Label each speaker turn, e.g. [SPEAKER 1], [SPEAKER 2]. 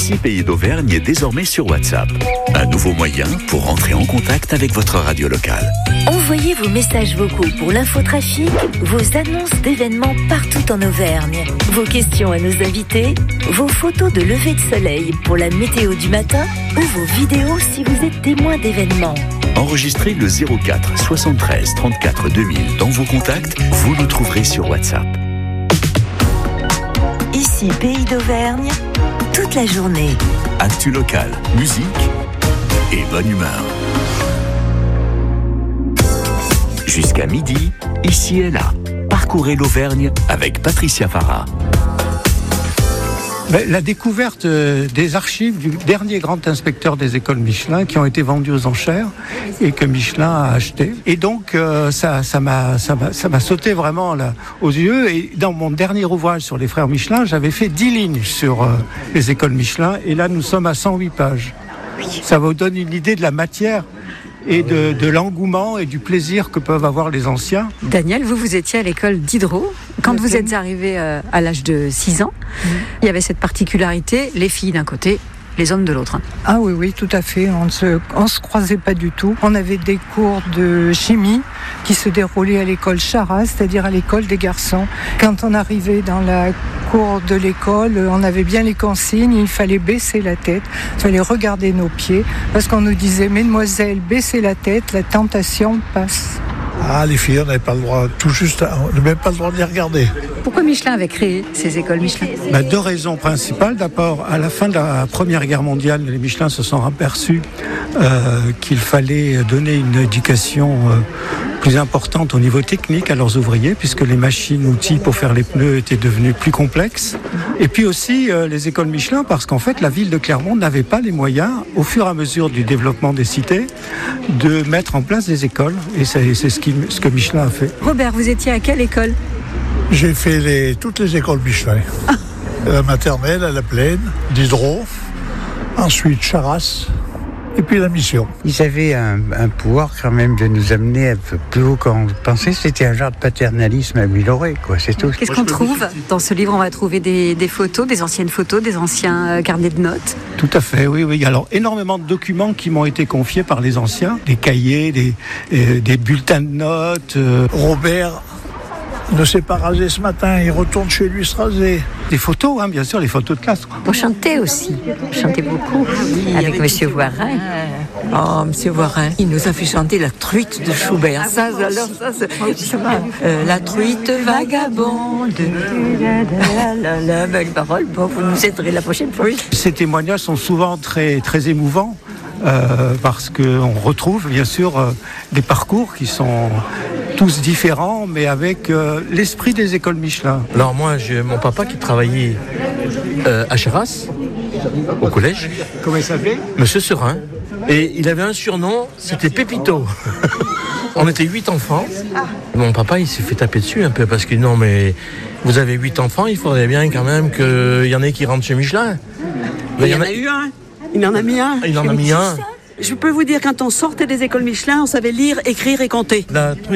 [SPEAKER 1] Ici Pays d'Auvergne est désormais sur WhatsApp. Un nouveau moyen pour entrer en contact avec votre radio locale.
[SPEAKER 2] Envoyez vos messages vocaux pour l'infotrafic, vos annonces d'événements partout en Auvergne, vos questions à nos invités, vos photos de lever de soleil pour la météo du matin ou vos vidéos si vous êtes témoin d'événements.
[SPEAKER 1] Enregistrez le 04 73 34 2000 dans vos contacts, vous nous trouverez sur WhatsApp.
[SPEAKER 2] Ici Pays d'Auvergne, toute la journée.
[SPEAKER 1] Actu local, musique et bonne humeur. Jusqu'à midi, ici et là. Parcourez l'Auvergne avec Patricia Farah.
[SPEAKER 3] La découverte des archives du dernier grand inspecteur des écoles Michelin qui ont été vendues aux enchères et que Michelin a acheté. Et donc ça m'a sauté vraiment là, aux yeux. Et dans mon dernier ouvrage sur les frères Michelin, j'avais fait 10 lignes sur les écoles Michelin. Et là, nous sommes à 108 pages. Ça vous donne une idée de la matière et de l'engouement et du plaisir que peuvent avoir les anciens.
[SPEAKER 4] Daniel, vous étiez à l'école d'Hydro. Quand vous êtes arrivé à l'âge de 6 ans, il y avait cette particularité, les filles d'un côté, les hommes de l'autre.
[SPEAKER 5] Ah oui, tout à fait. On se croisait pas du tout. On avait des cours de chimie qui se déroulaient à l'école Charras, c'est-à-dire à l'école des garçons. Quand on arrivait dans la cour de l'école, on avait bien les consignes, il fallait baisser la tête, il fallait regarder nos pieds, parce qu'on nous disait, mesdemoiselles, baissez la tête, la tentation passe.
[SPEAKER 6] Ah, les filles, on n'avait pas le droit, tout juste, on n'avait même pas le droit de les regarder.
[SPEAKER 4] Pourquoi Michelin avait créé ces écoles Michelin ?
[SPEAKER 3] Deux raisons principales. D'abord, à la fin de la Première Guerre mondiale, les Michelin se sont aperçus qu'il fallait donner une éducation plus importante au niveau technique à leurs ouvriers, puisque les machines, outils pour faire les pneus étaient devenus plus complexes. Et puis aussi les écoles Michelin, parce qu'en fait, la ville de Clermont n'avait pas les moyens, au fur et à mesure du développement des cités, de mettre en place des écoles. Et c'est ce que Michelin a fait.
[SPEAKER 4] Robert, vous étiez à quelle école ?
[SPEAKER 6] J'ai fait toutes les écoles Michelin. La maternelle à la Plaine, d'Hydro, ensuite Charras, et puis la mission.
[SPEAKER 7] Ils avaient un pouvoir quand même de nous amener un peu plus haut qu'on pensait. C'était un genre de paternalisme amélioré, quoi, c'est tout.
[SPEAKER 4] Qu'est-ce qu'on trouve dans ce livre ? On va trouver des photos, des anciennes photos, des anciens carnets de notes.
[SPEAKER 3] Tout à fait, oui. Alors, énormément de documents qui m'ont été confiés par les anciens. Des cahiers, des bulletins de notes.
[SPEAKER 6] Robert ne s'est pas rasé ce matin, il retourne chez lui se raser.
[SPEAKER 3] Des photos, bien sûr, les photos de classe.
[SPEAKER 4] Vous chantez aussi, vous chantez beaucoup, avec Monsieur Voirin.
[SPEAKER 8] Oh, Monsieur Voirin, il nous a fait chanter la truite de Schubert. La truite vagabonde.
[SPEAKER 4] Belle parole, bon, vous nous aiderez la prochaine fois.
[SPEAKER 8] Oui.
[SPEAKER 3] Ces témoignages sont souvent très, très émouvants. Parce qu'on retrouve bien sûr des parcours qui sont tous différents, mais avec l'esprit des écoles Michelin.
[SPEAKER 9] Alors moi, j'ai mon papa qui travaillait à Charras, au collège.
[SPEAKER 3] Comment il s'appelait ?
[SPEAKER 9] Monsieur Serin. Et il avait un surnom, c'était Pépito. On était 8 enfants. Mon papa, il s'est fait taper dessus un peu, parce que non, mais vous avez 8 enfants, il faudrait bien quand même qu'il y en ait qui rentrent chez Michelin.
[SPEAKER 8] Il y en a eu un. Il en a mis un.
[SPEAKER 9] Il en a mis un.
[SPEAKER 8] Je peux vous dire, quand on sortait des écoles Michelin, on savait lire, écrire et compter.